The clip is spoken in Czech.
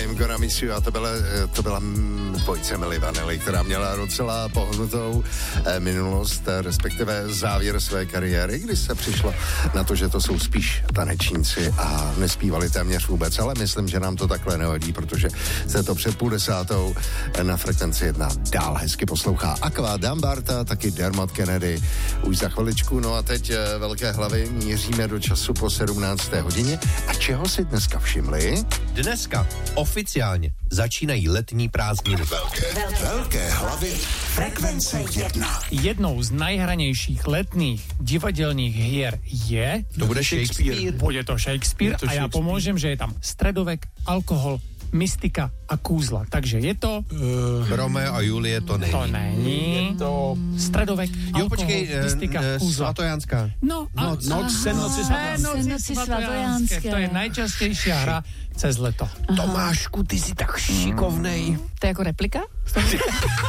I'm Gonna Miss You a to byla dvojice Milli Vanilli, která měla docela pohnutou minulost, respektive závěr své kariéry, kdy se přišlo na to, že to jsou spíš tanečníci a nespívali téměř vůbec, ale myslím, že nám to takhle nevadí, protože se to před 9:30 na Frekvenci 1 dál hezky poslouchá. Aqua, Dan Barta, taky Dermot Kennedy už za chviličku. No a teď velké hlavy míříme do času po 17. hodině. A čeho si dneska všimli? Dneska oficiálně začínají letní prázdniny. Velké hlavy Frekvence 1. Jednou z nejhranějších letných divadelních hier je... To bude Shakespeare. Bude to Shakespeare a já pomůžem, že je tam stredovek, alkohol, mystika a kůzla. Takže je to... Romeo a Julie to není. To není. Je to stredovek, alkohol, mystika, kůzla. Svatojanská. No, Noci svatojanské. To je nejčastější hra cez leto. Tomášku, ty jsi tak šikovnej. To je jako replika?